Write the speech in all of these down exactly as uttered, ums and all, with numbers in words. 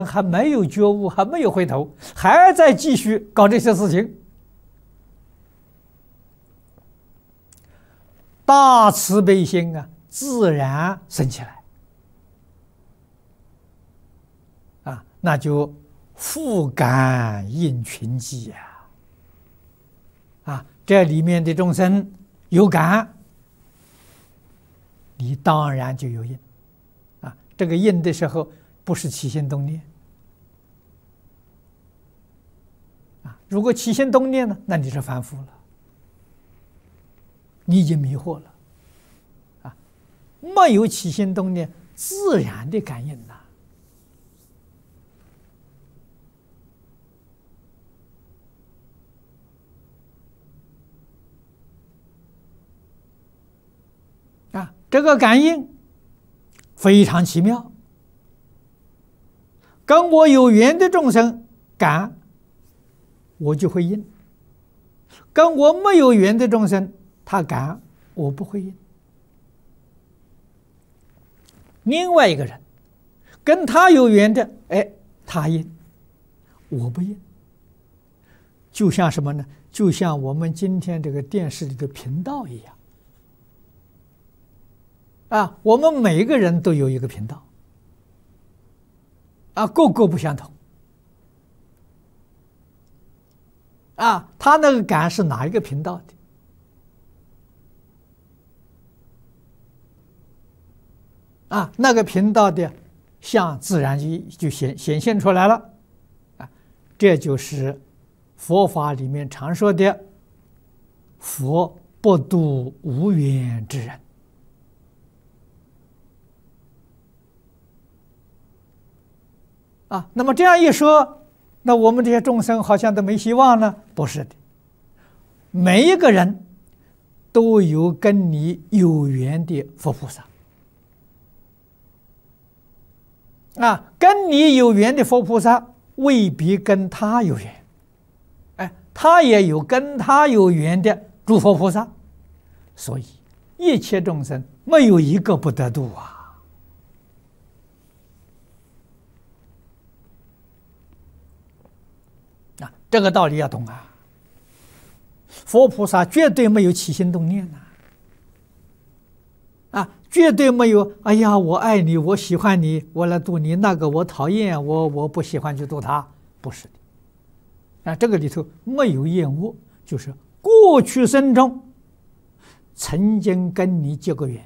还没有觉悟，还没有回头，还在继续搞这些事情。大慈悲心啊，自然生起来啊，那就复感应群集呀！啊，这里面的众生有感，你当然就有应啊。这个应的时候，不是起心动念啊。如果起心动念呢，那你是凡夫了，你已经迷惑了啊。没有起心动念，自然的感应呐。啊，这个感应非常奇妙，跟我有缘的众生感，我就会应；跟我没有缘的众生，他感，我不会应。另外一个人跟他有缘的，哎，他应，我不应。就像什么呢？就像我们今天这个电视里的频道一样。啊，我们每一个人都有一个频道，啊，个个不相同。啊，他那个感是哪一个频道的？啊，那个频道的相自然就就显显现出来了。啊，这就是佛法里面常说的“佛不度无缘之人”。啊，那么这样一说，那我们这些众生好像都没希望呢？不是的，每一个人都有跟你有缘的佛菩萨。啊，跟你有缘的佛菩萨未必跟他有缘，哎，他也有跟他有缘的诸佛菩萨，所以一切众生没有一个不得度啊。这个道理要懂啊！佛菩萨绝对没有起心动念呐，啊，绝对没有。哎呀，我爱你，我喜欢你，我来度你；那个我讨厌，我我不喜欢去度他，不是的。啊，这个里头没有厌恶，就是过去生中曾经跟你结过缘，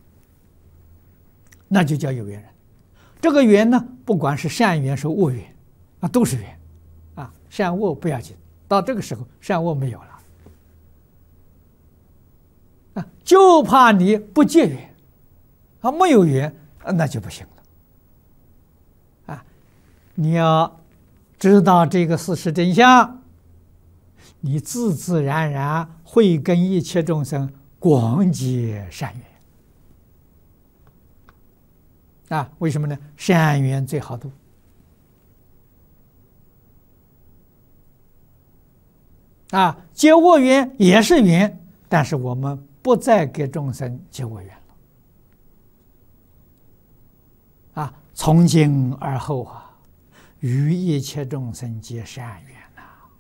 那就叫有缘人。这个缘呢，不管是善缘是恶缘，啊，都是缘。啊，善恶不要紧，到这个时候善恶没有了，啊，就怕你不结缘，啊，没有缘，那就不行了，啊，你要知道这个事实真相，你自自然然会跟一切众生广结善缘，啊，为什么呢？善缘最好度。啊，结恶缘也是缘，但是我们不再给众生结恶缘了。啊，从今而后啊，与一切众生结善缘呐。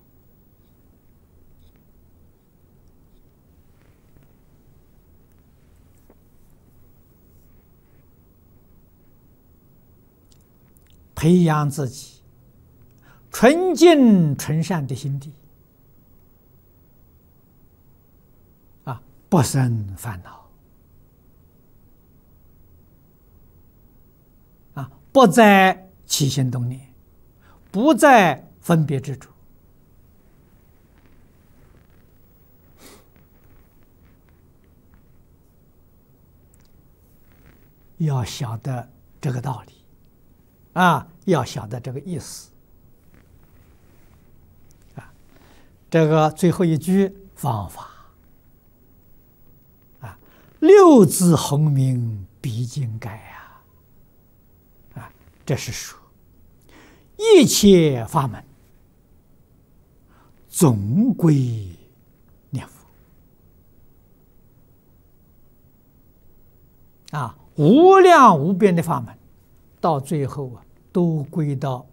培养自己纯净纯善的心地。不生烦恼啊，不再起心动念，不再分别执着，要晓得这个道理啊，要晓得这个意思啊。这个最后一句方法。六字洪名必经改啊！啊，这是说一切法门总归念佛啊，无量无边的法门，到最后啊， 都归到